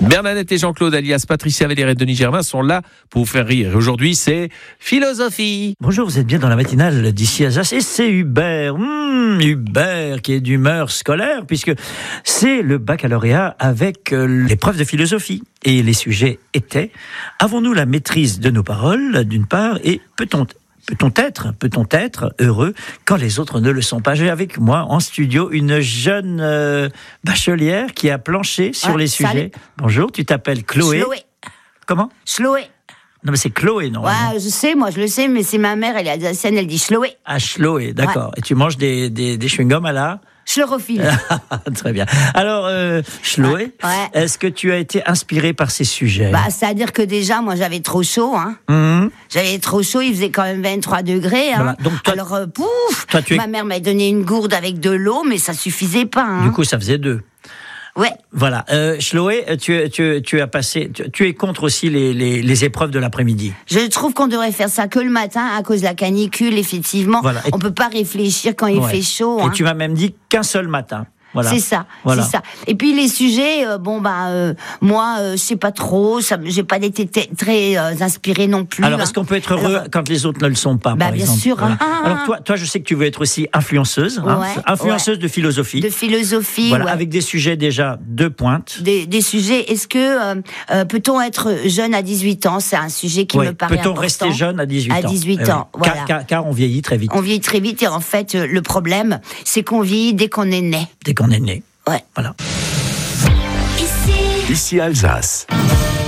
Bernadette et Jean-Claude, alias Patricia Valère et Denis Germain, sont là pour vous faire rire. Aujourd'hui, c'est philosophie. Bonjour, vous êtes bien dans la matinale d'ici Alsace et c'est Hubert. Hubert qui est d'humeur scolaire puisque c'est le baccalauréat avec l'épreuve de philosophie. Et les sujets étaient: avons-nous la maîtrise de nos paroles, d'une part, et peut-on être heureux quand les autres ne le sont pas? J'ai avec moi en studio une jeune bachelière qui a planché sur les sujets. Salut. Bonjour, tu t'appelles Chloé. Chloé. Comment? Chloé. Non mais c'est Chloé, non? Ouais, je sais, moi je le sais, mais c'est ma mère, elle est alsacienne, elle dit Chloé. Ah, Chloé, d'accord. Ouais. Et tu manges des chewing-gums à la... Schlorophile. Très bien. Alors, Chloé, est-ce que tu as été inspirée par ces sujets? C'est-à-dire que déjà, moi, j'avais trop chaud. J'avais trop chaud, il faisait quand même 23 degrés. Voilà. Donc, toi, alors, ma mère m'a donné une gourde avec de l'eau, mais ça suffisait pas. Du coup, ça faisait 2. Ouais. Voilà. Chloé, tu as passé, tu es contre aussi les épreuves de l'après-midi. Je trouve qu'on devrait faire ça que le matin à cause de la canicule, effectivement. Voilà. On peut pas réfléchir quand il fait chaud. Et tu m'as même dit qu'un seul matin. Voilà. C'est ça. Et puis les sujets, moi, je sais pas trop, j'ai pas été très inspirée non plus. Alors, est-ce qu'on peut être heureux quand les autres ne le sont pas, par bien exemple? sûr. Voilà. Alors toi, je sais que tu veux être aussi influenceuse, influenceuse de philosophie. De philosophie, voilà, avec des sujets déjà de pointe. Des sujets. Est-ce que peut-on être jeune à 18 ans? C'est un sujet qui me paraît important. Peut-on rester jeune à 18 ans? À 18 ans, voilà. Car on vieillit très vite. On vieillit très vite et en fait, le problème, c'est qu'on vieillit dès qu'on est né. Dès qu'on est né. Ouais. Voilà. Ici Alsace.